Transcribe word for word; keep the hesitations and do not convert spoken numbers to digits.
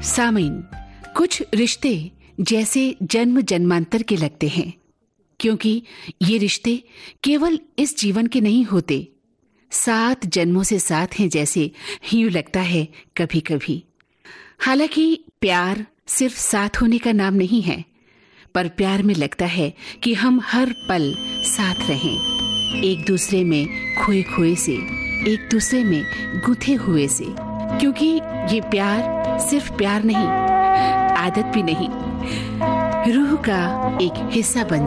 सामीन, कुछ रिश्ते जैसे जन्म जन्मांतर के लगते हैं, क्योंकि ये रिश्ते केवल इस जीवन के नहीं होते, सात जन्मों से साथ हैं जैसे यूं लगता है कभी कभी। हालांकि प्यार सिर्फ साथ होने का नाम नहीं है, पर प्यार में लगता है कि हम हर पल साथ रहें, एक दूसरे में खोए खोए से, एक दूसरे में गुंथे हुए से, क्योंकि ये प्यार सिर्फ प्यार नहीं, आदत भी नहीं, रूह का एक हिस्सा बन